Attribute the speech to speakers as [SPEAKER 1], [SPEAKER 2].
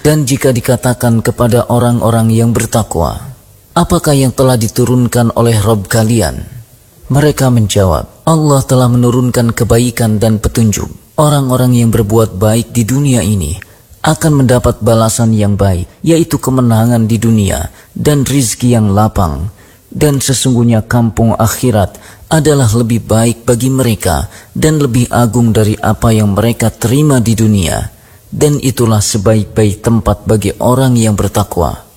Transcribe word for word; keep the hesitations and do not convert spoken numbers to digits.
[SPEAKER 1] Dan jika dikatakan kepada orang-orang yang bertakwa, apakah yang telah diturunkan oleh Rabb kalian? Mereka menjawab, Allah telah menurunkan kebaikan dan petunjuk. Orang-orang yang berbuat baik di dunia ini akan mendapat balasan yang baik, yaitu kemenangan di dunia dan rizki yang lapang. Dan sesungguhnya kampung akhirat adalah lebih baik bagi mereka dan lebih agung dari apa yang mereka terima di dunia. Dan itulah sebaik-baik tempat bagi orang yang bertakwa.